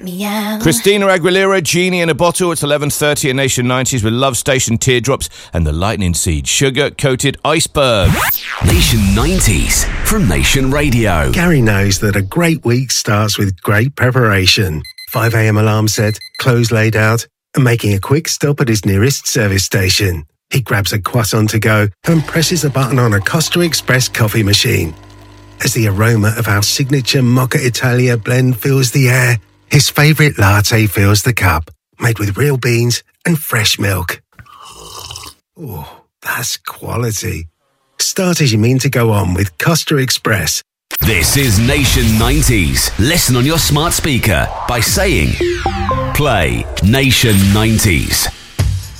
Meow. Christina Aguilera, Genie in a Bottle. It's 11:30 at Nation 90s with Love Station, Teardrops and the Lightning Seed, Sugar-Coated Iceberg. Nation 90s from Nation Radio. Gary knows that a great week starts with great preparation. 5 a.m. alarm set, clothes laid out, and making a quick stop at his nearest service station. He grabs a croissant to go and presses a button on a Costa Express coffee machine. As the aroma of our signature Mocha Italia blend fills the air, his favourite latte fills the cup, made with real beans and fresh milk. Oh, that's quality. Start as you mean to go on with Costa Express. This is Nation 90s. Listen on your smart speaker by saying, play Nation 90s.